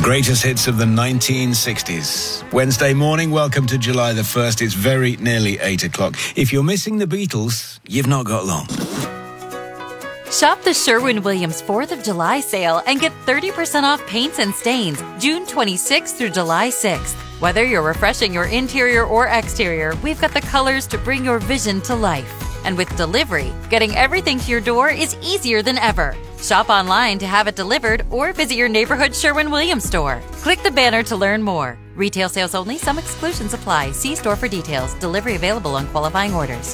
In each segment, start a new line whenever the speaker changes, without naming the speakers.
greatest hits of the 1960s. Wednesday morning, welcome to July the 1st. It's very nearly 8 o'clock. If you're missing the Beatles, you've not got long.
Shop the Sherwin-Williams 4th of July sale and get 30% off paints and stains June 26th through July 6th. Whether you're refreshing your interior or exterior, we've got the colors to bring your vision to life. And with delivery, getting everything to your door is easier than ever. Shop online to have it delivered or visit your neighborhood Sherwin-Williams store. Click the banner to learn more. Retail sales only. Some exclusions apply. See store for details. Delivery available on qualifying orders.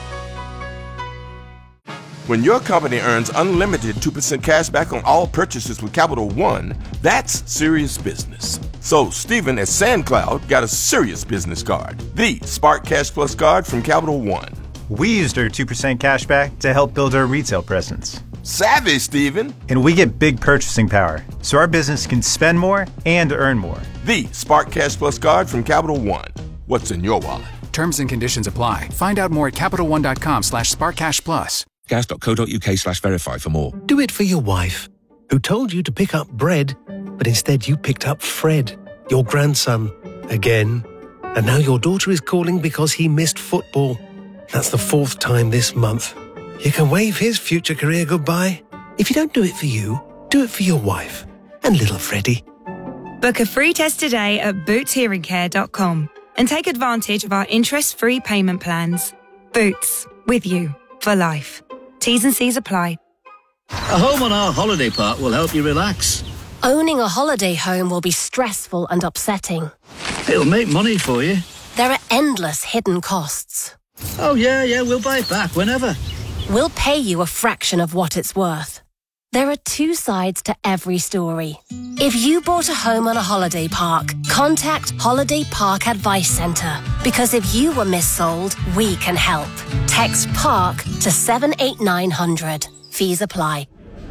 When your company earns unlimited 2% cash back on all purchases with Capital One, that's serious business. So Stephen at SandCloud got a serious business card, the Spark Cash Plus card from Capital One.
We used our 2% cash back to help build our retail presence.
Savvy, Stephen.
And we get big purchasing power, so our business can spend more and earn more.
The Spark Cash Plus card from Capital One. What's in your wallet?
Terms and conditions apply. Find out more at CapitalOne.com/SparkCashPlus.
gas.co.uk/verify for more.
Do it for your wife, who told you to pick up bread, but instead you picked up Fred, your grandson, again. And now your daughter is calling because he missed football. That's the 4th time this month. You can wave his future career goodbye. If you don't do it for you, do it for your wife and little Freddie.
Book a free test today at bootshearingcare.com and take advantage of our interest-free payment plans. Boots, with you for life. T's and C's apply.
A home on our holiday park will help you relax.
Owning a holiday home will be stressful and upsetting.
It'll make money for you.
There are endless hidden costs.
Oh, yeah, we'll buy it back whenever.
We'll pay you a fraction of what it's worth. There are 2 sides to every story. If you bought a home on a holiday park, contact Holiday Park Advice Centre. Because if you were missold, we can help. Text PARK to 78900. Fees apply.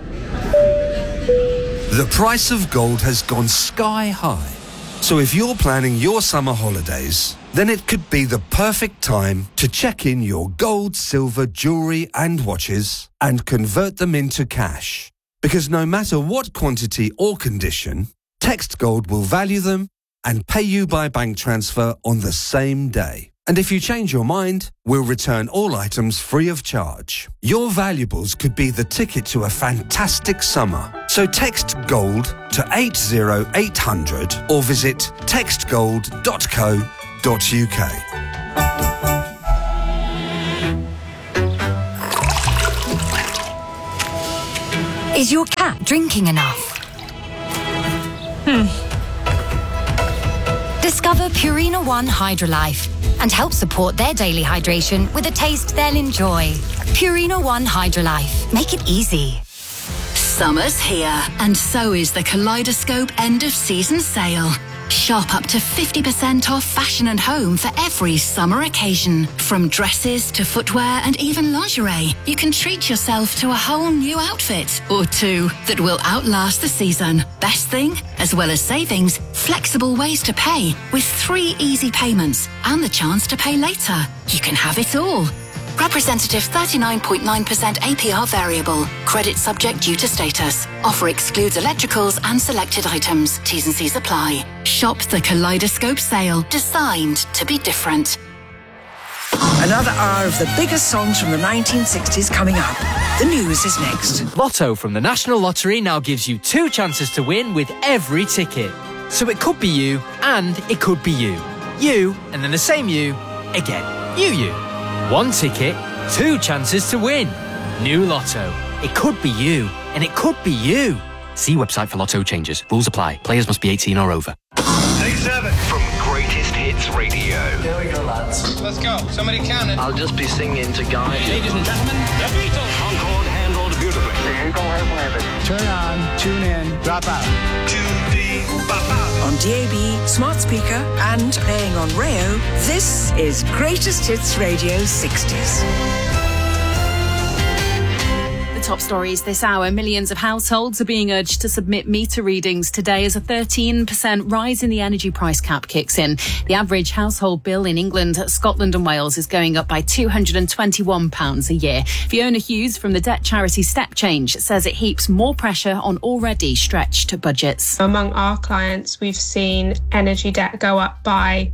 The price of gold has gone sky high. So if you're planning your summer holidays, then it could be the perfect time to check in your gold, silver, jewellery and watches and convert them into cash. Because no matter what quantity or condition, Text Gold will value them and pay you by bank transfer on the same day. And if you change your mind, we'll return all items free of charge. Your valuables could be the ticket to a fantastic summer. So text GOLD to 80800 or visit textgold.co.uk.
Is your cat drinking enough? Discover Purina One Hydrolife and help support their daily hydration with a taste they'll enjoy. Purina One Hydrolife. Make it easy.
Summer's here, and so is the Kaleidoscope end-of-season sale. Shop up to 50% off fashion and home for every summer occasion. From dresses to footwear and even lingerie, you can treat yourself to a whole new outfit or 2 that will outlast the season. Best thing, as well as savings, flexible ways to pay with 3 easy payments and the chance to pay later. You can have it all. Representative 39.9% APR variable. Credit subject due to status. Offer excludes electricals and selected items. T's and C's apply. Shop the Kaleidoscope sale. Designed to be different.
Another hour of the biggest songs from the 1960s coming up. The news is next.
Lotto from the National Lottery now gives you 2 chances to win with every ticket. So it could be you and it could be you. You and then the same you again. You. 1 ticket, 2 chances to win. New Lotto. It could be you, and it could be you. See website for Lotto changes. Rules apply. Players must be 18 or over.
Take 7 from Greatest Hits Radio.
Here we go, lads.
Let's go. Somebody count it.
I'll just be singing to guide you.
Ladies and gentlemen, the Beatles.
Concord handled beautifully.
Turn on, tune in, drop out.
On DAB, smart speaker, and playing on Rayo, this is Greatest Hits Radio 60s.
The top stories this hour. Millions of households are being urged to submit meter readings today as a 13% rise in the energy price cap kicks in. The average household bill in England, Scotland and Wales is going up by £221 a year. Fiona Hughes from the debt charity Step Change says it heaps more pressure on already stretched budgets.
Among our clients, we've seen energy debt go up by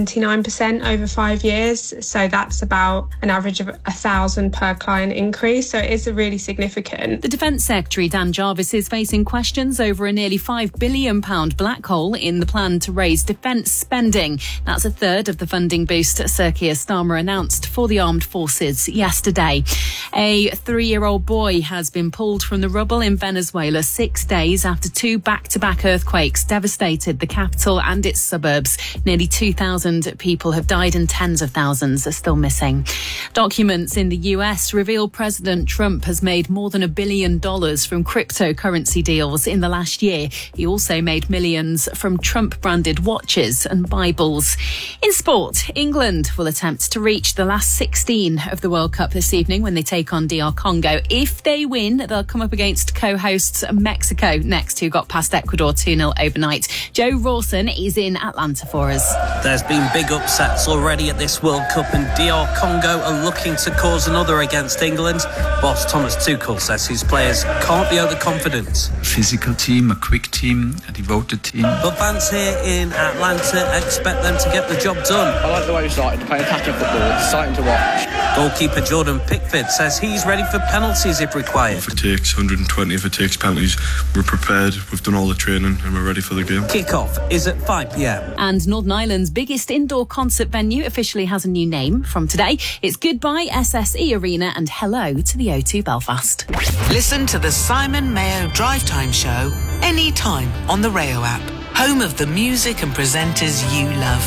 79% over 5 years. So that's about an average of £1,000 per client increase. So it is really significant.
The Defence Secretary Dan Jarvis is facing questions over a nearly £5 billion black hole in the plan to raise defence spending. That's a third of the funding boost Sir Keir Starmer announced for the armed forces yesterday. A 3-year-old boy has been pulled from the rubble in Venezuela 6 days after 2 back-to-back earthquakes devastated the capital and its suburbs. Nearly 2,000 people have died and tens of thousands are still missing. Documents in the US reveal President Trump has made more than $1 billion from cryptocurrency deals in the last year. He also made millions from Trump-branded watches and Bibles. In sport, England will attempt to reach the last 16 of the World Cup this evening when they take on DR Congo. If they win, they'll come up against co-hosts Mexico next, who got past Ecuador 2-0 overnight. Joe Rawson is in Atlanta for us.
There's been big upsets already at this World Cup, and DR Congo are looking to cause another against England. Boss Thomas Tuchel says his players can't be overconfident.
Physical team, a quick team, a devoted team.
But fans here in Atlanta expect them to get the job done.
I like the way we started, playing attacking football. It's exciting to watch.
Goalkeeper Jordan Pickford says he's ready for penalties if required.
If it takes 120, if it takes penalties, we're prepared, we've done all the training and we're ready for the game.
Kick-off is at 5 p.m.
And Northern Ireland's biggest indoor concert venue officially has a new name from today. It's Goodbye SSE Arena and hello to the O2 Belfast.
Listen to the Simon Mayo Drive Time Show anytime on the Rayo app, home of the music and presenters you love.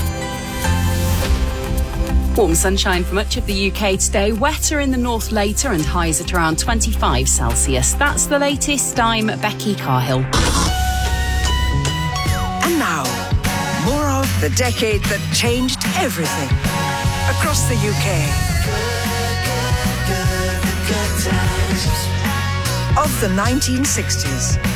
Warm sunshine for much of the UK today, wetter in the north later and highs at around 25 Celsius. That's the latest. I'm Becky Carhill.
And now, more of the decade that changed everything across the UK. Of the 1960s.